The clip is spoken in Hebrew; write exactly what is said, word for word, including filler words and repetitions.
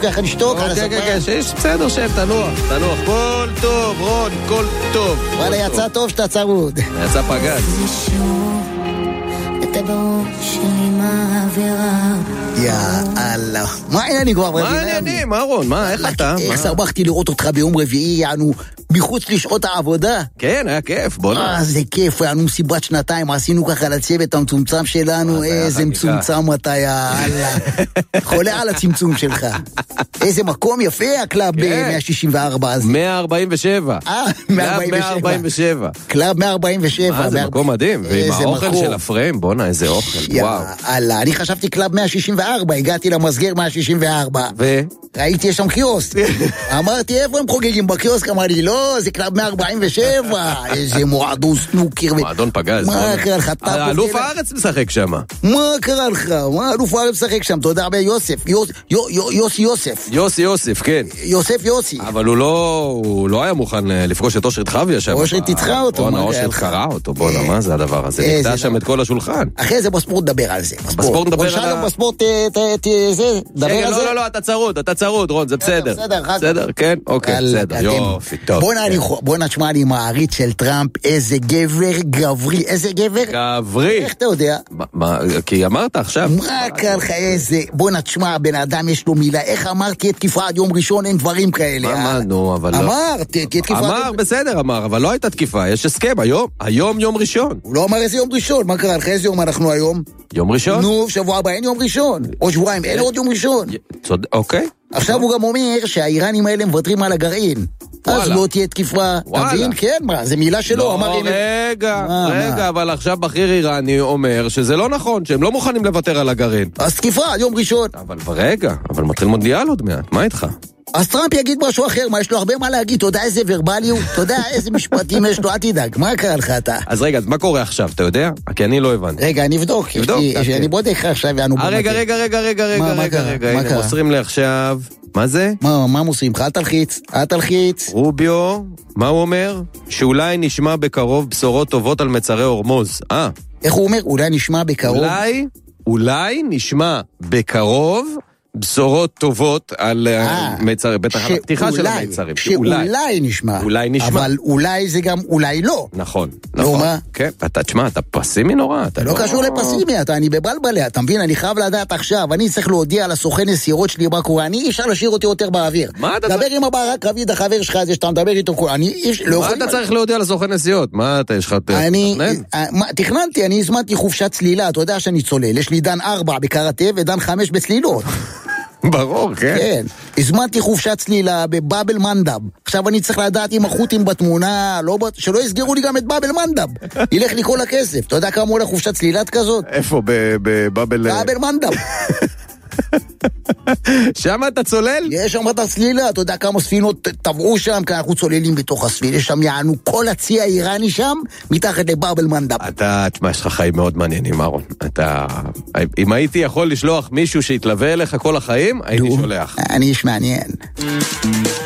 ככה לשתוק על הספה. כן, כן, שיש בסדר, שב, תנוח, תנוח, כל טוב, רון, כל טוב. וואלה, יצא טוב שאתה צרוד. יצא פגז. אתה בראש שלי מעבירה. יאללה. מה העניינים כבר? מה העניינים, אהרון? מה, איך אתה? איך שמחתי לראות אותך ביום רביעי, יענו, מחוץ לשעות העבודה. כן, היה כיף, בוא נראה. אה, זה כיף, יענו מסיבת שנתיים, עשינו ככה לצוות המצומצם שלנו, איזה מצומצם אתה, יאללה. חולה על הצמצום שלך. איזה מקום יפה, הקלאב מאה שישים וארבע הזה. מאה ארבעים ושבע. אה, מאה ארבעים ושבע. קלאב מאה ארבעים ושבע. מה, זה מקום מדהים. ועם האוכל של הפריים, בוא'נה, איזה אוכל, וואו. יאללה, אני חשבתי קלאב מאה שישים וארבע, הגעתי למסגר מאה שישים וארבע. ו? ראיתי יש שם קיוסק. אמרתי, איפה הם חוגגים בקיוסק? אמר לי, לא, זה קלאב מאה ארבעים ושבע. איזה מועדון סנוקר. מועדון פגז. מה קרה לך? אלוף הארץ משחק שם. מה קרה לך? מה אלוף הארץ משחק שם? תודה הרבה, יוסף. יוסי יוסף. יוסי יוסף, כן. יוסף יוסי. אבל הוא לא, הוא לא היה מוכן לפגוש את אושרת חוויה שם. אושרת תתחה אותו. בוא'נה, אושרת קרא אותו. בוא'נה, מה זה הדבר הזה? נקטע שם את כל השולחן. אחרי זה בספורט נדבר על זה. בספורט נדבר על זה. בספורט זה, דבר על זה. לא, לא, לא, אתה צרוד, אתה צרוד, רון, זה בסדר. בסדר, בסדר, כן, אוקיי, בסדר, יופי, טוב. בוא נשמע לי מעריץ של טראמפ, איזה גבר גברי, איזה גבר? גברי. איך אתה יודע? מה, כי אמרת עכשיו. מה קרה לך איזה, בוא נשמע, בן אדם יש לו מילה, איך אמרתי תקיפה עד יום ראשון, אין דברים כאלה. מה, נו, אבל לא. אמר, תקיפה. אמר, בסדר, אמר, אבל לא הייתה תקיפה, יש הסכם, היום, היום יום ראשון. הוא לא אמר איזה יום ראשון, מה קרה לך, איזה יום אנחנו היום? יום ראשון? נו, שבוע הבא אין יום ראשון, או שבועיים אין עוד יום ראשון. אוקיי. עכשיו הוא גם אומר שהאיראנים האלה מוותרים על הגרעין. אז לא תהיה תקיפה. תבין, כן, מה, זה מילה שלו. לא, רגע, רגע, אבל עכשיו בכיר איראני אומר שזה לא נכון, שהם לא מוכנים לוותר על הגרעין. אז תקיפה, יום ראשון. אבל רגע, אבל מתחיל מונדיאל עוד מעט, מה איתך? אז טראמפ יגיד משהו אחר, מה יש לו הרבה מה להגיד, אתה יודע איזה ורבליות, אתה יודע איזה משפטים יש לו, אל תדאג, מה קרה לך אתה? אז רגע, אז מה קורה עכשיו, אתה יודע? כי אני לא הבנתי. רגע, אני אבדוק, אני בודק לך עכשיו, ואנו במטה. רגע, רגע, רגע, רגע, רגע, רגע, רגע, הנה, מוסרים לי עכשיו, מה זה? מה, מה מוסרים לך? אל תלחיץ, אל תלחיץ. רוביו, מה הוא אומר? שאולי נשמע בקרוב בשורות טובות על מצרי הורמוז. אה. איך הוא אומר? אולי נשמע בקרוב? אולי, אולי נשמע בקרוב בשורות טובות על מצרים, בטח על הפתיחה של המצרים. שאולי נשמע. אולי נשמע. אבל אולי זה גם אולי לא. נכון. לא מה? כן, אתה, תשמע, אתה פסימי נורא. לא קשור לפסימי, אתה, אני בבלבלה, אתה מבין? אני חייב לדעת עכשיו, אני צריך להודיע על הסוכן נסירות שלי מה קורה, אני אי אפשר להשאיר אותי יותר באוויר. מה אתה צריך? דבר עם הברק רביד, החבר שלך הזה שאתה מדבר איתו, אני מה אתה צריך להודיע על הסוכן נסיעות? מה אתה, יש לך תכננתי, אני הזמנתי חופשת צלילה, אתה יודע שאני צולל, יש לי דן ארבע בקראטה ודן חמש בצלילות. ברור, כן. כן. הזמנתי חופשת צלילה בבאבל מנדב. עכשיו אני צריך לדעת אם החות'ים בתמונה, לא, שלא יסגרו לי גם את באבל מנדב. ילך לי כל הכסף. אתה יודע כמה עולה חופשת צלילת כזאת? איפה? בבאבל... באבל מנדב. שם אתה צולל? יש שם את הסלילה, אתה יודע כמה ספינות טבעו שם, כי אנחנו צוללים בתוך הספינה, יש שם יענו כל הצי האיראני שם, מתחת לבאבל מנדב. אתה, תשמע, יש לך חיים מאוד מעניינים, אהרון. אתה, אם הייתי יכול לשלוח מישהו שיתלווה אליך כל החיים, הייתי שולח. אני איש מעניין.